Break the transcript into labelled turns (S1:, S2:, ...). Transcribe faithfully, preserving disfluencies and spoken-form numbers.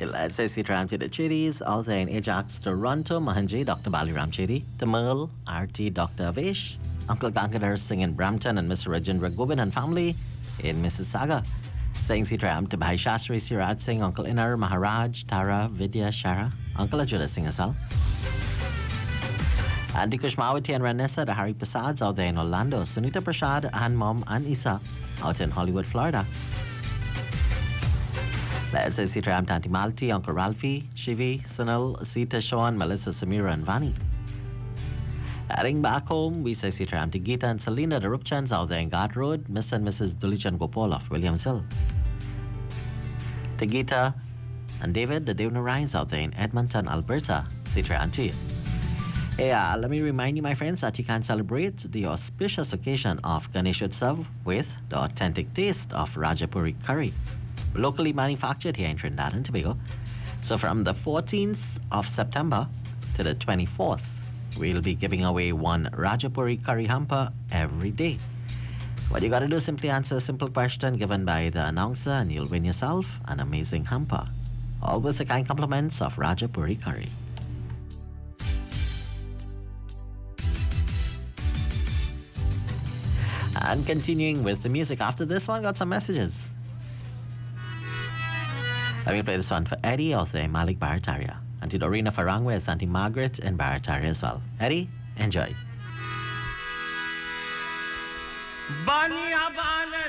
S1: Let's say Sitram to the Chitties, also in Ajax, Toronto, Mahanji, Doctor Baliram Chitty, Tamil, R T, Doctor Avish, Uncle Gangadhar Singh in Brampton, and Mister Rajendra Gobin and family in Mississauga. Saying Sitram to Bhai Shastri Sirat Singh, Uncle Inar, Maharaj, Tara, Vidya, Shara, Uncle Ajula Singh as well. Auntie Kushmawati and Ranessa, the Harry Prasads out there in Orlando, Sunita Prasad, and Mom and Isa out in Hollywood, Florida. Let's say Sitram to Auntie Malti, Uncle Ralphie, Shivi, Sunil, Sita, Sean, Melissa, Samira, and Vani. Heading back home, we say Sitram to Geeta and Selena, the Rupchans out there in Ghat Road, Miss and Missus Dulichan Gopal of Williams Hill. To Geeta and David, the Devanarayans out there in Edmonton, Alberta, Sitram to you. Hey, uh, let me remind you, my friends, that you can celebrate the auspicious occasion of Ganesh Utsav with the authentic taste of Rajapuri curry, locally manufactured here in Trinidad and Tobago. So from the fourteenth of September to the twenty-fourth, we'll be giving away one Rajapuri curry hamper every day. What you gotta do is simply answer a simple question given by the announcer and you'll win yourself an amazing hamper. All with the kind compliments of Rajapuri curry. And continuing with the music after this one, got some messages. Let me play this one for Eddie, also Malik Barataria. Auntie Dorina Farangwe is Auntie Margaret in Barataria as well. Eddie, enjoy.
S2: Bani abana